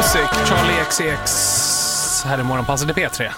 Music, Charlie XCX här i morgonpasset i P3.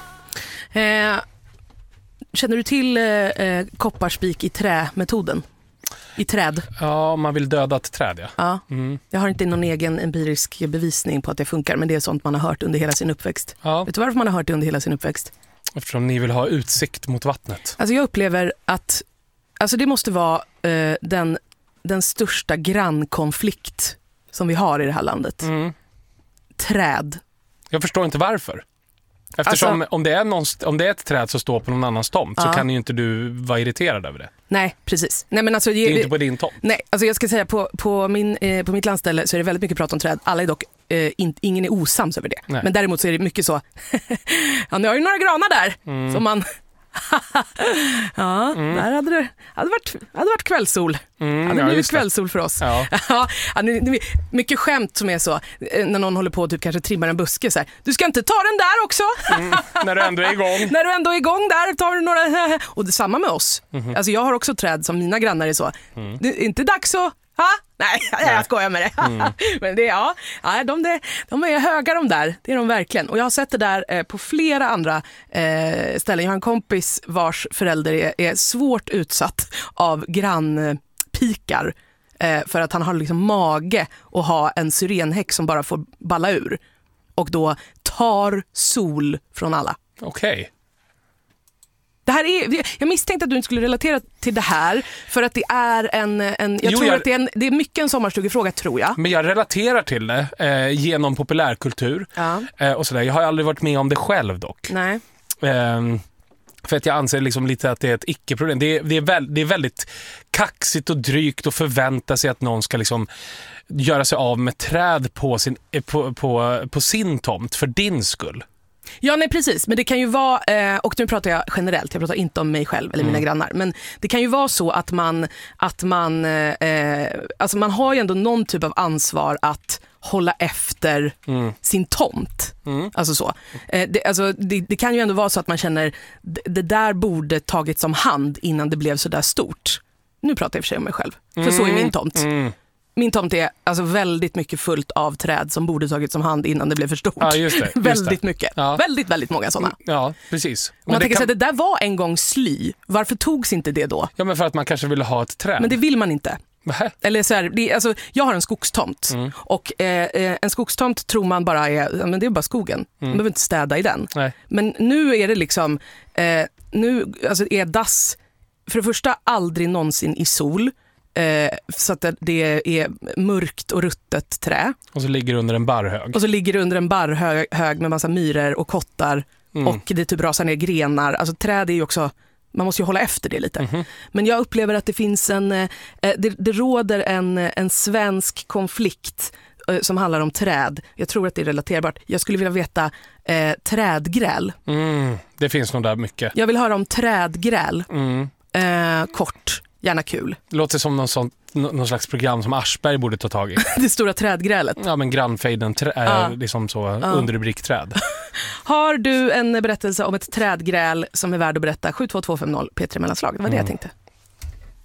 Känner du till kopparspik i trämetoden? I träd? Ja, man vill döda ett träd, ja. Ja. Jag har inte någon egen empirisk bevisning på att det funkar, men det är sånt man har hört under hela sin uppväxt. Ja. Vet du varför man har hört det under hela sin uppväxt? Eftersom ni vill ha utsikt mot vattnet. Alltså jag upplever att det måste vara den största grannkonflikt som vi har i det här landet. Träd. Jag förstår inte varför. Eftersom om det är ett träd som står på någon annans tomt så kan ju inte du vara irriterad över det. Nej, precis. Nej, men alltså, det är inte på din tomt. Nej, alltså jag ska säga på mitt landställe så är det väldigt mycket prat om träd. Alla är dock, ingen är osams över det. Nej. Men däremot så är det mycket så, ja, nu har ju några granar där som man... där hade det varit kvällssol. Det blivit kvällssol för oss. Ja. Mycket skämt som är så när någon håller på och typ kanske trimmar en buske så här. Du ska inte ta den där också. När du ändå är igång. När du ändå är igång där tar du några. Och det samma med oss. Alltså jag har också träd som mina grannar är så. Det är inte dags att nej, jag skojar med det. Men det de är höga de där. Det är de verkligen. Och jag har sett det där på flera andra ställen. Jag har en kompis vars förälder är svårt utsatt av grannpikar för att han har liksom mage att ha en syrenhäck som bara får balla ur. Och då tar sol från alla. Okej. Det här jag misstänkte att du inte skulle relatera till det här för att det är det är mycket en sommarstugefråga, tror jag. Men jag relaterar till det genom populärkultur och sådär. Jag har aldrig varit med om det själv dock. Nej. För att jag anser liksom lite att det är ett icke-problem. Det är väldigt kaxigt och drygt att förvänta sig att någon ska liksom göra sig av med träd på sin tomt för din skull. Ja, nej precis, men det kan ju vara, och nu pratar jag generellt, jag pratar inte om mig själv eller mina grannar, men det kan ju vara så att man har ju ändå någon typ av ansvar att hålla efter sin tomt. Alltså så. Det kan ju ändå vara så att man känner det där borde tagits om hand innan det blev så där stort. Nu pratar jag för sig om mig själv, för så är min tomt. Min tomt är alltså väldigt mycket fullt av träd som borde tagits om hand innan det blev för stort. Ja, just det. Väldigt mycket. Ja. Väldigt många sådana. Ja, precis. Men man tänker sig att det där var en gång sly. Varför togs inte det då? Ja, men för att man kanske ville ha ett träd. Men det vill man inte. Eller så här, jag har en skogstomt och en skogstomt tror man bara men det är bara skogen. Man behöver inte städa i den. Nej. Men nu är det liksom är dass för det första aldrig någonsin i sol. Så att det är mörkt och ruttet trä. Och så ligger det under en barrhög. Med massa myror och kottar. Och det typ rasar ner grenar. Alltså träd är ju också, man måste ju hålla efter det lite. Men jag upplever att det finns det råder en svensk konflikt som handlar om träd. Jag tror att det är relaterbart. Jag skulle vilja veta trädgräl. Det finns nog där mycket. Jag vill höra om trädgräl. Kort. Gärna kul. Det låter som någon slags program som Aschberg borde ta tag i. Det stora trädgrälet. Ja, men grannfejden liksom så underrubrik träd. Har du en berättelse om ett trädgräl som är värd att berätta? 72250 P3 Mellanslag. Det var det jag tänkte.